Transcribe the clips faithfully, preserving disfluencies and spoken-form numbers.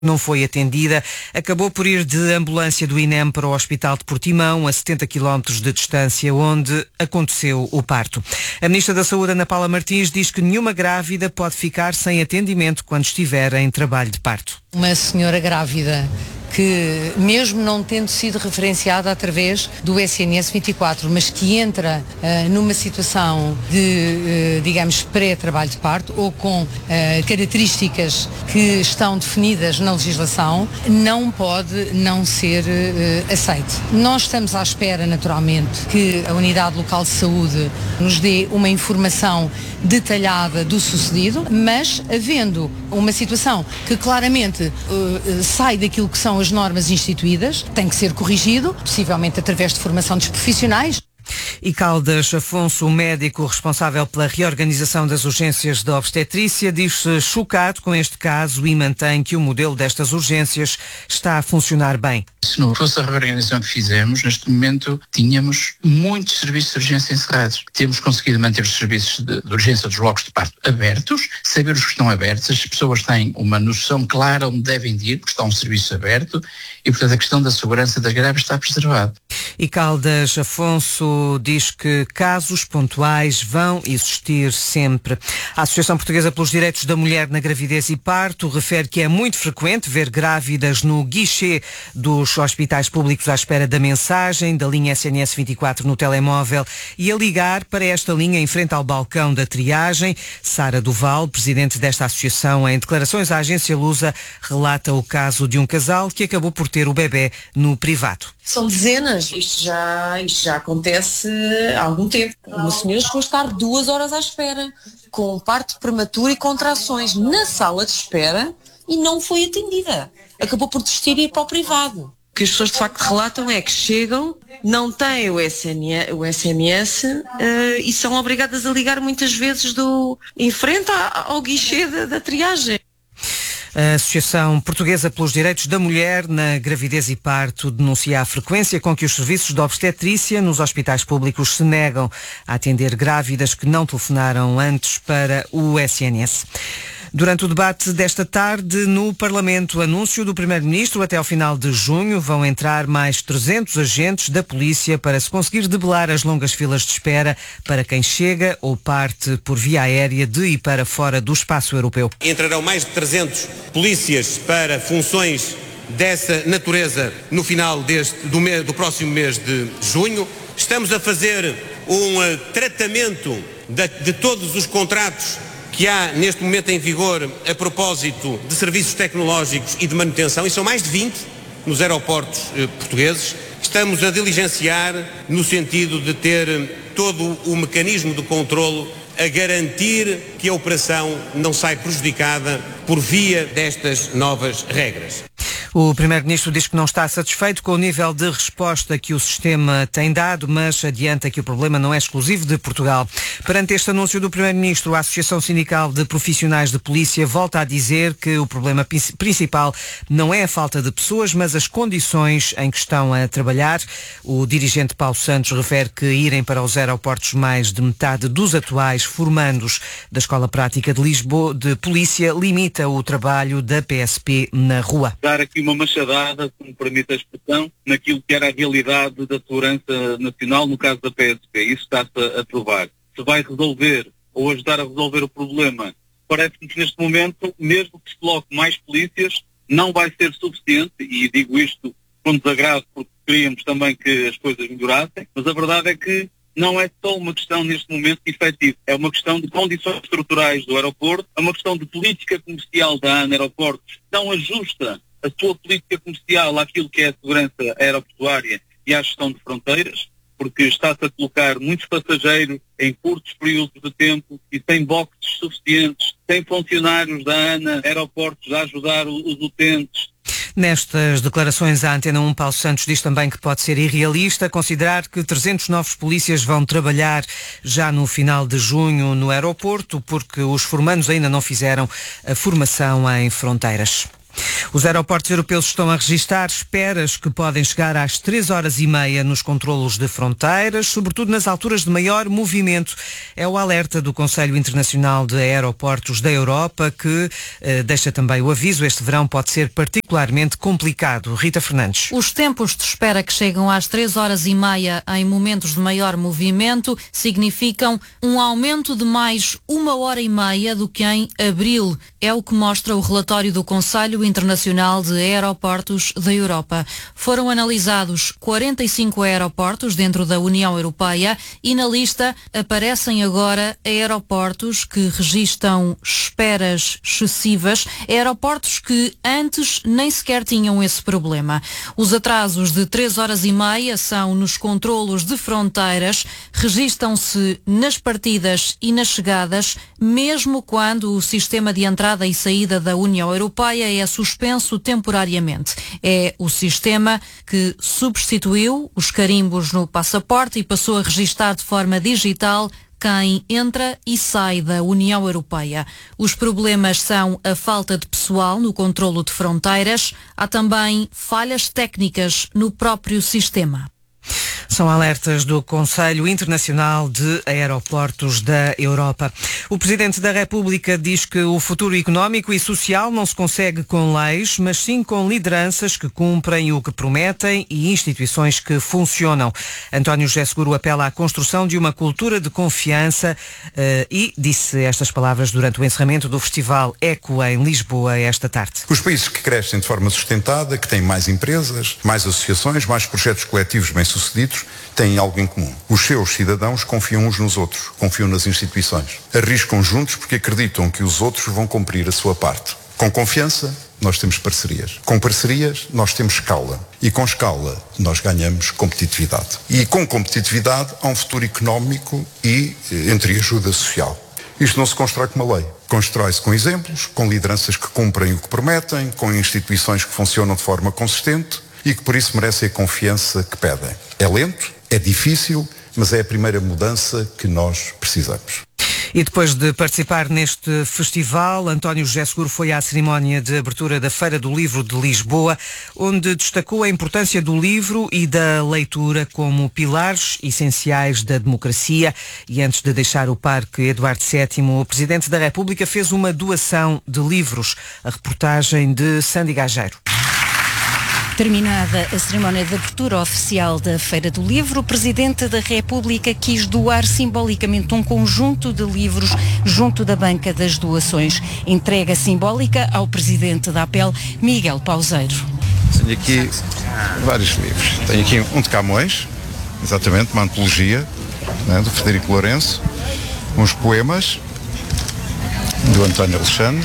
não foi atendida, acabou por ir de ambulância do I N E M para o Hospital de Portimão, a setenta quilómetros de distância, onde aconteceu o parto. A Ministra da Saúde, Ana Paula Martins, diz que nenhuma grávida pode ficar sem atendimento quando estiver em trabalho de parto. Uma senhora grávida que, mesmo não tendo sido referenciada através do S N S vinte e quatro, mas que entra uh, numa situação de, uh, digamos, pré-trabalho de parto ou com uh, características que estão definidas na legislação, não pode não ser uh, aceite. Nós estamos à espera, naturalmente, que a Unidade Local de Saúde nos dê uma informação detalhada do sucedido, mas havendo uma situação que claramente uh, sai daquilo que são as normas instituídas, tem que ser corrigido, possivelmente através de formação dos profissionais. E Caldas Afonso, o médico responsável pela reorganização das urgências da obstetrícia, diz-se chocado com este caso e mantém que o modelo destas urgências está a funcionar bem. Se não fosse a reorganização que fizemos, neste momento tínhamos muitos serviços de urgência encerrados. Temos conseguido manter os serviços de, de urgência dos blocos de parto abertos, saber os que estão abertos, as pessoas têm uma noção clara onde devem ir, porque está um serviço aberto e, portanto, a questão da segurança das grávidas está preservada. E Caldas Afonso diz que casos pontuais vão existir sempre. A Associação Portuguesa pelos Direitos da Mulher na Gravidez e Parto refere que é muito frequente ver grávidas no guichê dos hospitais públicos à espera da mensagem da linha S N S vinte e quatro no telemóvel e a ligar para esta linha em frente ao balcão da triagem. Sara Duval, presidente desta associação, em declarações à agência Lusa, relata o caso de um casal que acabou por ter o bebê no privado. São dezenas, isto já, isto já acontece há algum tempo. Uma senhora chegou a estar duas horas à espera, com parto prematuro e contrações na sala de espera e não foi atendida. Acabou por desistir e ir para o privado. O que as pessoas de facto relatam é que chegam, não têm o S M S, o S M S uh, e são obrigadas a ligar muitas vezes do, em frente ao, ao guichê da, da triagem. A Associação Portuguesa pelos Direitos da Mulher na Gravidez e Parto denuncia a frequência com que os serviços de obstetrícia nos hospitais públicos se negam a atender grávidas que não telefonaram antes para o S N S. Durante o debate desta tarde no Parlamento, anúncio do Primeiro-Ministro, até ao final de junho vão entrar mais trezentos agentes da polícia para se conseguir debelar as longas filas de espera para quem chega ou parte por via aérea de e para fora do espaço europeu. Entrarão mais de trezentos polícias para funções dessa natureza no final deste, do, mês, do próximo mês de junho. Estamos a fazer um uh, tratamento de, de todos os contratos que há neste momento em vigor a propósito de serviços tecnológicos e de manutenção, e são mais de vinte nos aeroportos eh, portugueses. Estamos a diligenciar no sentido de ter todo o mecanismo de controlo a garantir que a operação não sai prejudicada por via destas novas regras. O Primeiro-Ministro diz que não está satisfeito com o nível de resposta que o sistema tem dado, mas adianta que o problema não é exclusivo de Portugal. Perante este anúncio do Primeiro-Ministro, a Associação Sindical de Profissionais de Polícia volta a dizer que o problema principal não é a falta de pessoas, mas as condições em que estão a trabalhar. O dirigente Paulo Santos refere que irem para os aeroportos mais de metade dos atuais formandos da Escola Prática de Lisboa de Polícia limita o trabalho da P S P na rua. Dar aqui uma machadada, se me permite a expressão, naquilo que era a realidade da segurança nacional no caso da P S P. Isso está-se a provar. Se vai resolver ou ajudar a resolver o problema, parece-me que neste momento, mesmo que se coloque mais polícias, não vai ser suficiente, e digo isto com desagrado porque queríamos também que as coisas melhorassem, mas a verdade é que não é só uma questão neste momento de efetivo, é uma questão de condições estruturais do aeroporto, é uma questão de política comercial da ANA Aeroportos, que não ajusta a sua política comercial àquilo que é a segurança aeroportuária e à gestão de fronteiras, porque está-se a colocar muitos passageiros em curtos períodos de tempo e sem boxes suficientes, sem funcionários da ANA Aeroportos a ajudar os utentes. Nestas declarações à Antena um, Paulo Santos diz também que pode ser irrealista considerar que trezentos novos polícias vão trabalhar já no final de junho no aeroporto, porque os formandos ainda não fizeram a formação em fronteiras. Os aeroportos europeus estão a registrar esperas que podem chegar às três horas e meia nos controlos de fronteiras, sobretudo nas alturas de maior movimento. É o alerta do Conselho Internacional de Aeroportos da Europa, que eh, deixa também o aviso: este verão pode ser particularmente complicado. Rita Fernandes. Os tempos de espera que chegam às três horas e meia em momentos de maior movimento significam um aumento de mais uma hora e meia do que em abril. É o que mostra o relatório do Conselho Internacional de Aeroportos da Europa. Foram analisados quarenta e cinco aeroportos dentro da União Europeia e na lista aparecem agora aeroportos que registram esperas excessivas, aeroportos que antes nem sequer tinham esse problema. Os atrasos de três horas e meia são nos controlos de fronteiras, registram-se nas partidas e nas chegadas, mesmo quando o sistema de entrada e saída da União Europeia é suspenso temporariamente. É o sistema que substituiu os carimbos no passaporte e passou a registar de forma digital quem entra e sai da União Europeia. Os problemas são a falta de pessoal no controlo de fronteiras. Há também falhas técnicas no próprio sistema. São alertas do Conselho Internacional de Aeroportos da Europa. O Presidente da República diz que o futuro económico e social não se consegue com leis, mas sim com lideranças que cumprem o que prometem e instituições que funcionam. António José Seguro apela à construção de uma cultura de confiança uh, e disse estas palavras durante o encerramento do Festival Eco em Lisboa esta tarde. Os países que crescem de forma sustentada, que têm mais empresas, mais associações, mais projetos coletivos bem-sucedidos, têm algo em comum. Os seus cidadãos confiam uns nos outros, confiam nas instituições. Arriscam juntos porque acreditam que os outros vão cumprir a sua parte. Com confiança, nós temos parcerias. Com parcerias, nós temos escala. E com escala, nós ganhamos competitividade. E com competitividade, há um futuro económico e entre ajuda social. Isto não se constrói com uma lei. Constrói-se com exemplos, com lideranças que cumprem o que prometem, com instituições que funcionam de forma consistente e que por isso merecem a confiança que pedem. É lento, é difícil, mas é a primeira mudança que nós precisamos. E depois de participar neste festival, António José Seguro foi à cerimónia de abertura da Feira do Livro de Lisboa, onde destacou a importância do livro e da leitura como pilares essenciais da democracia. E antes de deixar o Parque Eduardo sétimo, o Presidente da República fez uma doação de livros. A reportagem de Sandy Gageiro. Terminada a cerimónia de abertura oficial da Feira do Livro, o Presidente da República quis doar simbolicamente um conjunto de livros junto da banca das doações. Entrega simbólica ao Presidente da A P E L, Miguel Pauseiro. Tenho aqui vários livros. Tenho aqui um de Camões, exatamente, uma antologia, né, do Frederico Lourenço, uns poemas do António Alexandre,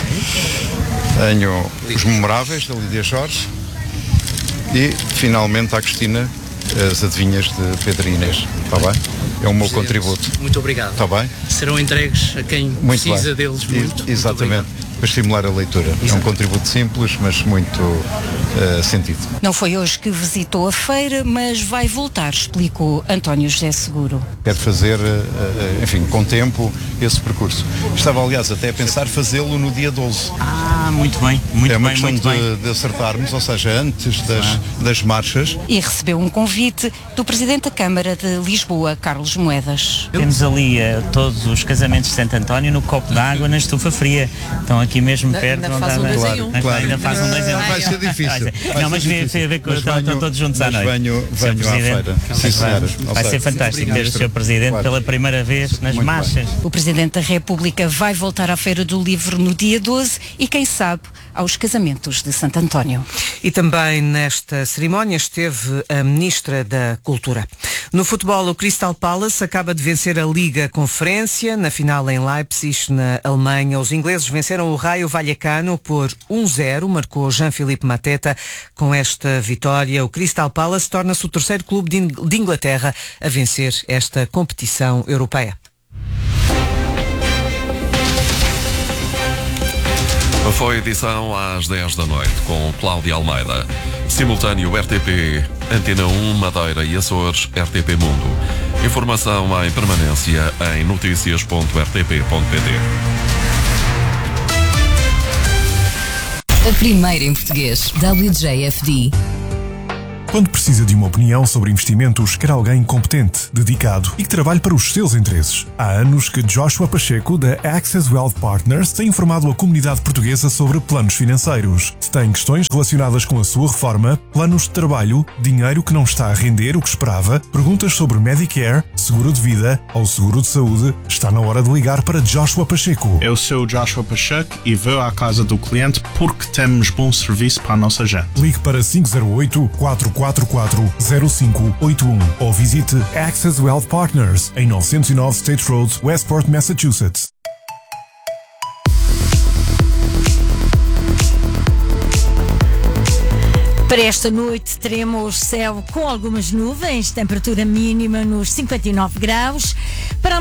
tenho os Memoráveis da Lídia Jorge, e, finalmente, à Cristina, as adivinhas de Pedro e Inês. Está bem? É o meu contributo. Muito obrigado. Está bem? Serão entregues a quem muito precisa bem. deles muito. E, exatamente. Muito para estimular a leitura. Exato. É um contributo simples, mas muito uh, sentido. Não foi hoje que visitou a feira, mas vai voltar, explicou António José Seguro. Quero fazer, uh, enfim, com tempo, esse percurso. Estava, aliás, até a pensar fazê-lo no dia doze. Ah, muito bem. Muito é uma bem, questão muito de, bem. de acertarmos, ou seja, antes das, ah. das marchas. E recebeu um convite do Presidente da Câmara de Lisboa, Carlos Moedas. Temos ali uh, todos os casamentos de Santo António no copo d'água, na estufa fria. Estão aqui mesmo Na, perto. ainda faz um dois em um. Claro. Ainda faz um dois em um. Vai ser difícil. Vai não, mas vê ver que estão todos juntos à noite. Venho, venho à feira. Sim, senhora. Vai ser fantástico ver o senhor Presidente claro. pela primeira vez nas Muito marchas. Bem. O Presidente da República vai voltar à Feira do Livro no dia doze e, quem sabe, aos casamentos de Santo António. E também nesta cerimónia esteve a Ministra da Cultura. No futebol, o Crystal Palace acaba de vencer a Liga Conferência. Na final em Leipzig, na Alemanha, os ingleses venceram o Raio Vallecano por um zero, marcou Jean-Philippe Mateta. Com esta vitória, o Crystal Palace torna-se o terceiro clube de Inglaterra a vencer esta competição europeia. Foi edição às dez da noite com Cláudia Almeida. Simultâneo R T P, Antena um, Madeira e Açores, R T P Mundo. Informação em permanência em notícias ponto r t p ponto p t. A primeira em português. W J F D. Quando precisa de uma opinião sobre investimentos, quer alguém competente, dedicado e que trabalhe para os seus interesses. Há anos que Joshua Pacheco, da Access Wealth Partners, tem informado a comunidade portuguesa sobre planos financeiros. Se tem questões relacionadas com a sua reforma, planos de trabalho, dinheiro que não está a render o que esperava, perguntas sobre Medicare, seguro de vida ou seguro de saúde, está na hora de ligar para Joshua Pacheco. Eu sou Joshua Pacheco e vou à casa do cliente porque temos bom serviço para a nossa gente. Ligue para cinco zero oito, quatro quatro quatro, zero cinco oito um ou visite Access Wealth Partners em novecentos e nove State Road, Westport, Massachusetts. Para esta noite teremos céu com algumas nuvens, temperatura mínima nos cinquenta e nove graus. Para